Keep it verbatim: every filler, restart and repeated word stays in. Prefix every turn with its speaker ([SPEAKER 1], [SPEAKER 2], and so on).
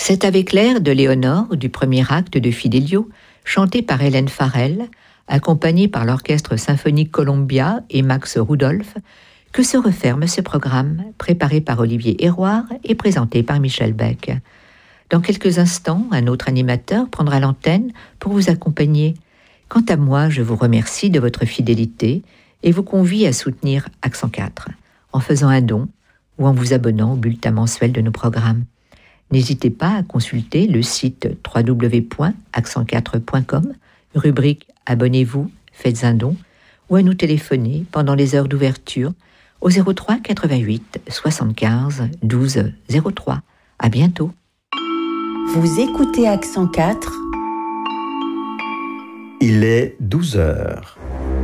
[SPEAKER 1] C'est avec l'air de Léonore du premier acte de Fidelio, chanté par Hélène Farrell, accompagnée par l'Orchestre symphonique Columbia et Max Rudolph, que se referme ce programme, préparé par Olivier Héroard et présenté par Michel Beck. Dans quelques instants, un autre animateur prendra l'antenne pour vous accompagner. Quant à moi, je vous remercie de votre fidélité et vous convie à soutenir Accent quatre, en faisant un don ou en vous abonnant au bulletin mensuel de nos programmes. N'hésitez pas à consulter le site w w w point accent quatre point com, rubrique « Abonnez-vous, faites un don » ou à nous téléphoner pendant les heures d'ouverture au zéro trois quatre-vingt-huit soixante-quinze douze zéro trois. À bientôt.
[SPEAKER 2] Vous écoutez Accent quatre.
[SPEAKER 3] Il est douze heures.